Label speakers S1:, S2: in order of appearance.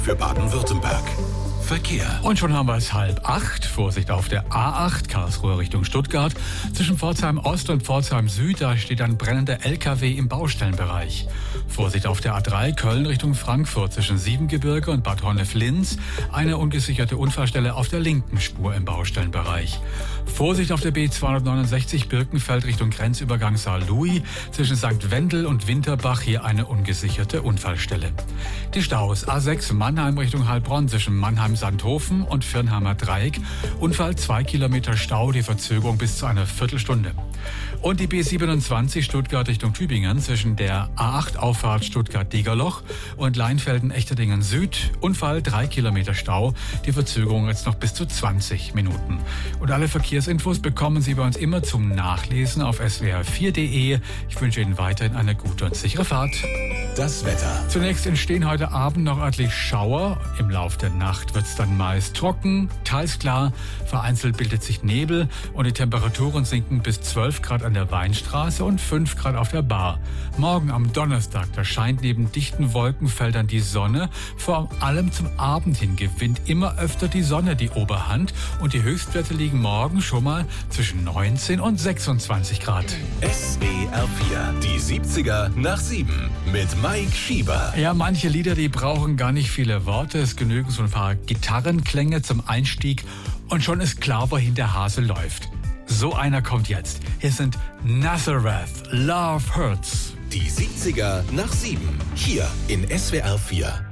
S1: für Baden-Württemberg. Verkehr.
S2: Und schon haben wir es 7:30. Vorsicht auf der A8, Karlsruhe Richtung Stuttgart. Zwischen Pforzheim Ost und Pforzheim Süd, da steht ein brennender LKW im Baustellenbereich. Vorsicht auf der A3, Köln Richtung Frankfurt. Zwischen Siebengebirge und Bad Honnef-Linz. Eine ungesicherte Unfallstelle auf der linken Spur im Baustellenbereich. Vorsicht auf der B269 Birkenfeld Richtung Grenzübergang Saarlouis. Zwischen St. Wendel und Winterbach hier eine ungesicherte Unfallstelle. Die Staus A6 Mannheim Richtung Heilbronn zwischen Mannheim-Sandhofen und Firnheimer Dreieck. Unfall 2 Kilometer Stau, die Verzögerung bis zu einer Viertelstunde. Und die B27 Stuttgart Richtung Tübingen zwischen der A8 Auffahrt Stuttgart-Degerloch und Leinfelden-Echterdingen Süd. Unfall 3 Kilometer Stau, die Verzögerung jetzt noch bis zu 20 Minuten. Und alle Verkehrsinfos bekommen Sie bei uns immer zum Nachlesen auf swr4.de. Ich wünsche Ihnen weiterhin eine gute und sichere Fahrt.
S1: Das Wetter.
S2: Zunächst entstehen heute Abend noch örtlich Schauer. Im Laufe der Nacht wird es dann meist trocken, teils klar. Vereinzelt bildet sich Nebel und die Temperaturen sinken bis 12 Grad an der Weinstraße und 5 Grad auf der Bar. Morgen am Donnerstag, da scheint neben dichten Wolkenfeldern die Sonne. Vor allem zum Abend hin gewinnt immer öfter die Sonne die Oberhand und die Höchstwerte liegen morgen schon mal zwischen 19 und 26 Grad.
S1: SWR 4, die 70er nach 7 mit Mike Schieber.
S2: Ja, manche Lieder, die brauchen gar nicht viele Worte. Es genügen so ein paar Gitarrenklänge zum Einstieg und schon ist klar, wohin der Hase läuft. So einer kommt jetzt. Hier sind Nazareth, Love Hurts.
S1: Die 70er nach 7, hier in SWR 4.